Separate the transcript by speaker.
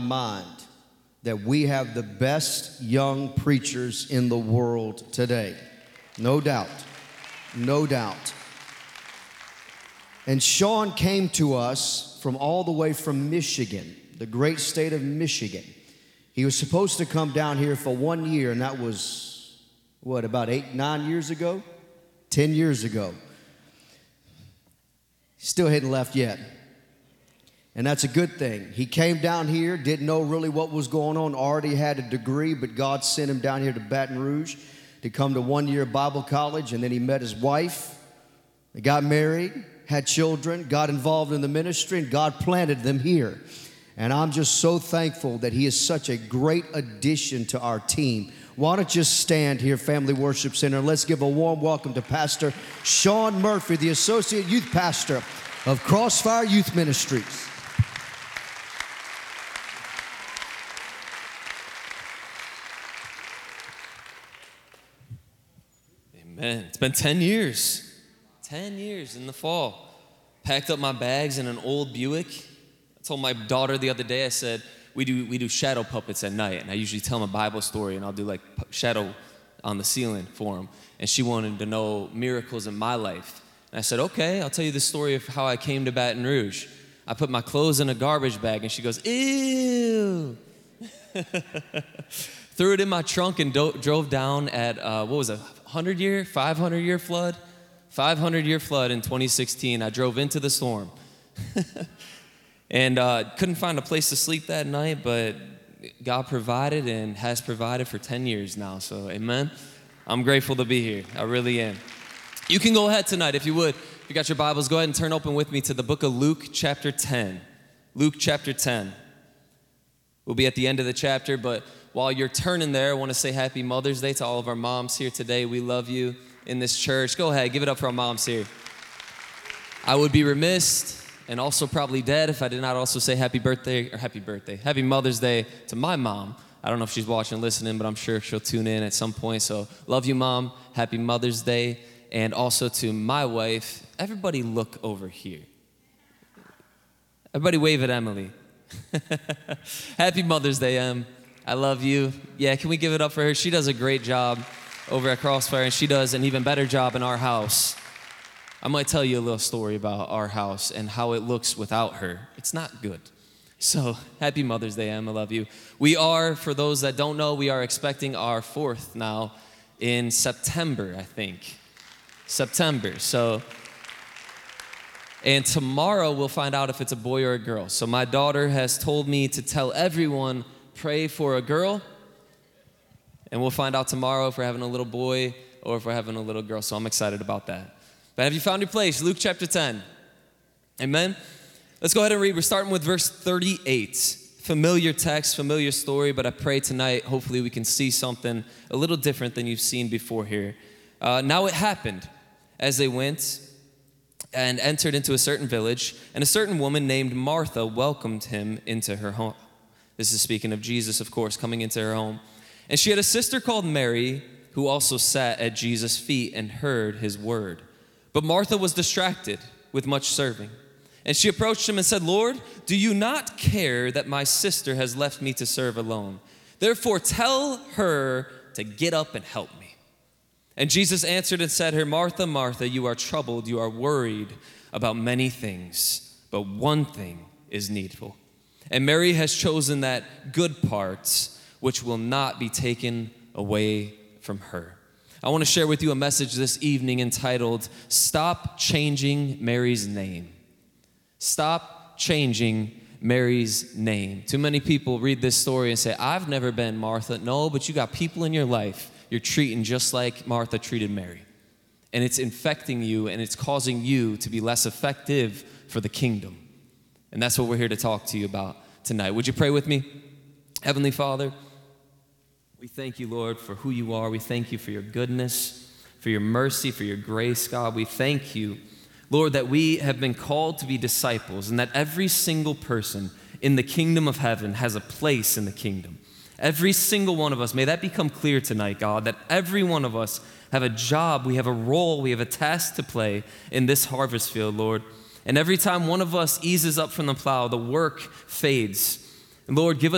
Speaker 1: mind that we have the best young preachers in the world today. No doubt. No doubt. And Sean came to us from all the way from Michigan, the great state of Michigan. He was supposed to come down here for 1 year, and that was, about 8-9 years ago? 10 years ago. Still hadn't left yet. And that's a good thing. He came down here, didn't know really what was going on, already had a degree, but God sent him down here to Baton Rouge to come to 1 year Bible college, and then he met his wife. They got married, had children, got involved in the ministry, and God planted them here. And I'm just so thankful that he is such a great addition to our team. Why don't you stand here, Family Worship Center, and let's give a warm welcome to Pastor Sean Murphy, the Associate Youth Pastor of Crossfire Youth Ministries.
Speaker 2: Amen. It's been 10 years. 10 years in the fall. Packed up my bags in an old Buick. I told my daughter the other day, I said, we do shadow puppets at night, and I usually tell them a Bible story, and I'll do like shadow on the ceiling for them. And she wanted to know miracles in my life. And I said, okay, I'll tell you the story of how I came to Baton Rouge. I put my clothes in a garbage bag, and she goes, ew. Threw it in my trunk and drove down at, 500-year flood? 500-year flood in 2016. I drove into the storm. And couldn't find a place to sleep that night, but God provided and has provided for 10 years now. So, amen. I'm grateful to be here. I really am. You can go ahead tonight, if you would. If you got your Bibles, go ahead and turn open with me to the book of Luke chapter 10. Luke chapter 10. We'll be at the end of the chapter, but while you're turning there, I want to say Happy Mother's Day to all of our moms here today. We love you in this church. Go ahead, give it up for our moms here. I would be remiss and also probably dead if I did not also say happy Mother's Day to my mom. I don't know if she's watching or listening, but I'm sure she'll tune in at some point. So love you, Mom. Happy Mother's Day. And also to my wife. Everybody look over here. Everybody wave at Emily. Happy Mother's Day, Em. I love you. Yeah, can we give it up for her? She does a great job over at Crossfire, and she does an even better job in our house. I might tell you a little story about our house and how it looks without her. It's not good. So, happy Mother's Day, Em. I love you. We are, for those that don't know, we are expecting our fourth now in September, I think. September. So, and tomorrow we'll find out if it's a boy or a girl. So my daughter has told me to tell everyone, pray for a girl. And we'll find out tomorrow if we're having a little boy or if we're having a little girl. So I'm excited about that. But have you found your place? Luke chapter 10. Amen. Let's go ahead and read. We're starting with verse 38. Familiar text, familiar story, but I pray tonight, hopefully we can see something a little different than you've seen before here. Now it happened as they went and entered into a certain village, and a certain woman named Martha welcomed him into her home. This is speaking of Jesus, of course, coming into her home. And she had a sister called Mary, who also sat at Jesus' feet and heard his word. But Martha was distracted with much serving. And she approached him and said, Lord, do you not care that my sister has left me to serve alone? Therefore, tell her to get up and help me. And Jesus answered and said to her, Martha, Martha, you are troubled, you are worried about many things, but one thing is needful. And Mary has chosen that good part, which will not be taken away from her. I want to share with you a message this evening entitled, Stop Changing Mary's Name. Stop changing Mary's name. Too many people read this story and say, I've never been Martha. No, but you got people in your life you're treating just like Martha treated Mary. And it's infecting you and it's causing you to be less effective for the kingdom. And that's what we're here to talk to you about tonight. Would you pray with me? Heavenly Father, we thank you, Lord, for who you are. We thank you for your goodness, for your mercy, for your grace, God. We thank you, Lord, that we have been called to be disciples and that every single person in the kingdom of heaven has a place in the kingdom. Every single one of us, may that become clear tonight, God, that every one of us have a job, we have a role, we have a task to play in this harvest field, Lord. And every time one of us eases up from the plow, the work fades. And Lord, give us